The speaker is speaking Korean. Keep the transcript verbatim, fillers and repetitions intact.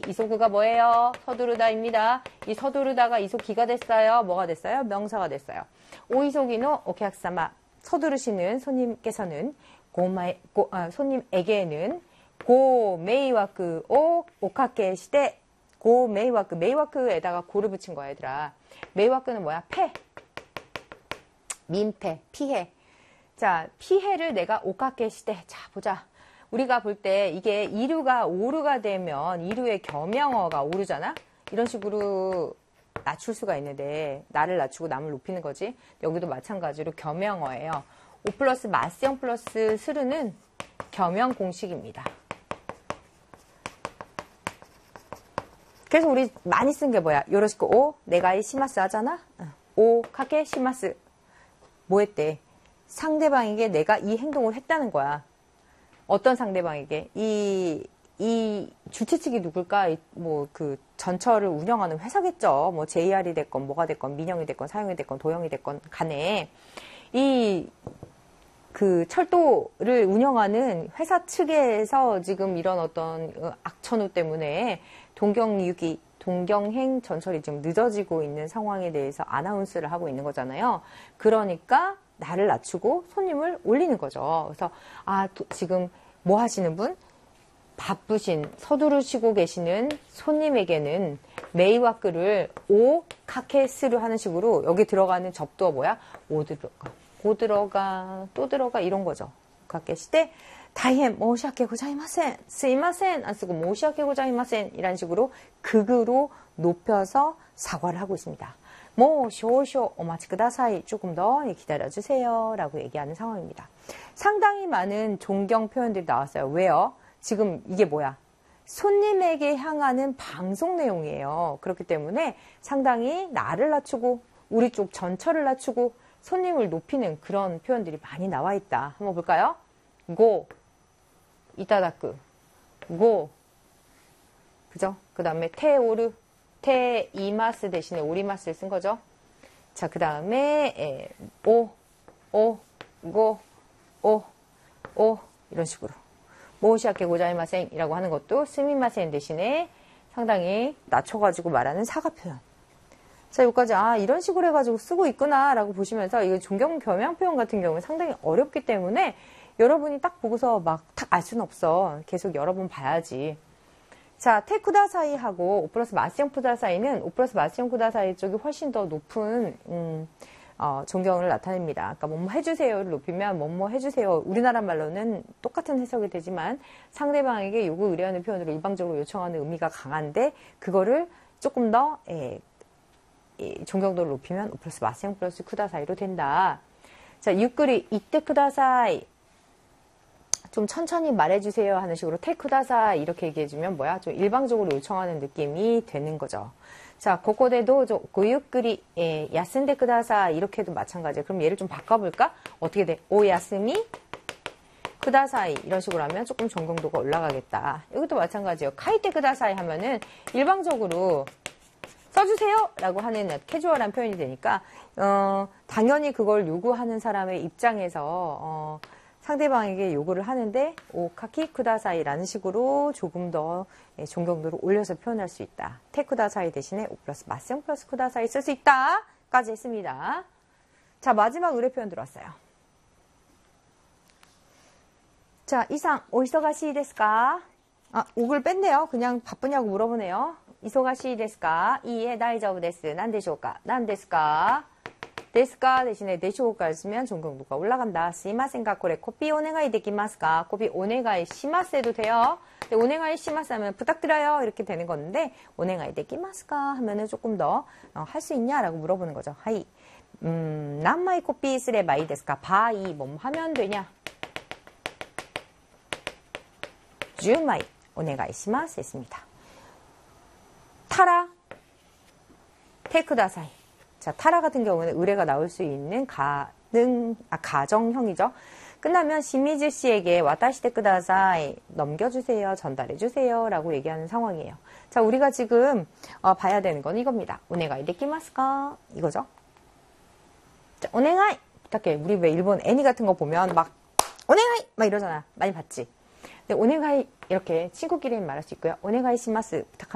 이소그가 뭐예요? 서두르다입니다. 이 서두르다가 이소기가 됐어요. 뭐가 됐어요? 명사가 됐어요. 오이소기노 오케약사마 서두르시는 손님께서는 고마에, 고, 아, 손님에게는 고 메이와크 오 오카케 시대 고 메이와크 메이와크에다가 고를 붙인 거야 얘들아. 메이와크는 뭐야? 폐 민폐 피해. 자 피해를 내가 오카케 시대. 자 보자. 우리가 볼 때 이게 이루가 오루가 되면 이루의 겸양어가 오르잖아. 이런 식으로 낮출 수가 있는데 나를 낮추고 남을 높이는 거지. 여기도 마찬가지로 겸양어예요. 오 플러스 마스형 플러스 스르는 겸양 공식입니다. 그래서 우리 많이 쓴 게 뭐야? 요로시코 오 네가이 시마스 하잖아. 오 카케 시마스 뭐 했대? 상대방에게 내가 이 행동을 했다는 거야. 어떤 상대방에게? 이, 이 주최 측이 누굴까? 뭐 그 전철을 운영하는 회사겠죠. 뭐 제이알이 됐건 뭐가 됐건 민영이 됐건 사용이 됐건 도영이 됐건 간에 이 그 철도를 운영하는 회사 측에서 지금 이런 어떤 악천후 때문에 동경유기 동경행 전철이 지금 늦어지고 있는 상황에 대해서 아나운스를 하고 있는 거잖아요. 그러니까 나를 낮추고 손님을 올리는 거죠. 그래서 아 도, 지금 뭐 하시는 분? 바쁘신 서두르시고 계시는 손님에게는 메이와크를 오 카케스를 하는 식으로 여기 들어가는 접두어 뭐야? 오 들어가, 오 들어가, 또 들어가 이런 거죠. 카케시대 다이엔 모시아케 고자이마센 스이마센 안 쓰고 모시아케 고자이마센 이런 식으로 극으로 높여서 사과를 하고 있습니다. 뭐 쇼쇼 오마치 쿠다사이 조금 더 기다려주세요 라고 얘기하는 상황입니다. 상당히 많은 존경 표현들이 나왔어요. 왜요? 지금 이게 뭐야? 손님에게 향하는 방송 내용이에요. 그렇기 때문에 상당히 나를 낮추고 우리 쪽 전철을 낮추고 손님을 높이는 그런 표현들이 많이 나와 있다. 한번 볼까요? 고 이타다쿠 고 그죠? 그 다음에 테오르 테 이마스 대신에 오리마스를 쓴 거죠. 자, 그 다음에 오, 오, 고, 오, 오 이런 식으로 모시아케 고자이마센 이라고 하는 것도 스미마센 대신에 상당히 낮춰가지고 말하는 사과 표현. 자, 여기까지 아 이런 식으로 해가지고 쓰고 있구나 라고 보시면서 이거 존경 겸양 표현 같은 경우는 상당히 어렵기 때문에 여러분이 딱 보고서 막 딱 알 수는 없어. 계속 여러 번 봐야지. 자, 테 쿠다사이 하고 오 플러스 마스형 쿠다사이는 오 플러스 마스형 쿠다사이 쪽이 훨씬 더 높은 음, 어, 존경을 나타냅니다. 그러니까 뭐뭐 해주세요를 높이면 뭐뭐 해주세요. 우리나라 말로는 똑같은 해석이 되지만 상대방에게 요구 의뢰하는 표현으로 일방적으로 요청하는 의미가 강한데 그거를 조금 더 예, 예, 존경도를 높이면 오 플러스 마스형 플러스 쿠다사이로 된다. 자, 유끄리 이때 쿠다사이 좀 천천히 말해주세요 하는 식으로 테쿠다사 이렇게 얘기해주면 뭐야? 좀 일방적으로 요청하는 느낌이 되는 거죠. 자, 고코데도 고유끄리 예, 야스인데 쿠다사 이렇게 해도 마찬가지예요. 그럼 얘를 좀 바꿔볼까? 어떻게 돼? 오 야스미 쿠다사이 이런 식으로 하면 조금 존경도가 올라가겠다. 이것도 마찬가지예요. 카이테 쿠다사이 하면은 일방적으로 써주세요 라고 하는 캐주얼한 표현이 되니까 어, 당연히 그걸 요구하는 사람의 입장에서 어, 상대방에게 요구를 하는데 오 카키 쿠다사이라는 식으로 조금 더 존경도를 올려서 표현할 수 있다. 테 쿠다사이 대신에 오 플러스 마스형 플러스 쿠다사이 쓸 수 있다 까지 했습니다. 자, 마지막 의뢰 표현 들어왔어요. 자, 이상 오이소가시 데스까? 아, 옥을 뺐네요. 그냥 바쁘냐고 물어보네요. 이소가시 데스까? 이에 다이저브 데스. 난 데쇼까? 난 데스까? 데스까 대신에 데쇼까를 쓰면 존경도가 올라간다. 스이마센가 코레 코피 오네가이 데키마스까? 코피 오네가이 시마스 해도 돼요. 근데 오네가이 시마스 하면 부탁드려요 이렇게 되는 건데 오네가이 데키마스까 하면은 조금 더 할 수 있냐라고 물어보는 거죠. 하이 음, 남마이 코피 쓰레바이 데스까? 바이 뭐 하면 되냐? 주마이 오네가이 시마스 했습니다. 타라 테쿠다사이. 자, 타라 같은 경우는 의뢰가 나올 수 있는 가능, 아, 가정형이죠. 끝나면 시미즈 씨에게 와타시테 쿠다사이 넘겨주세요, 전달해주세요 라고 얘기하는 상황이에요. 자, 우리가 지금 어, 봐야 되는 건 이겁니다. 오네가이 데키마스까? 이거죠. 자, 오네가이 부탁해. 우리 왜 일본 애니 같은 거 보면 막 오네가이 막 이러잖아. 많이 봤지? 근데 오네가이 이렇게 친구끼리 말할 수 있고요. 오네가이 시마스 부탁합니다.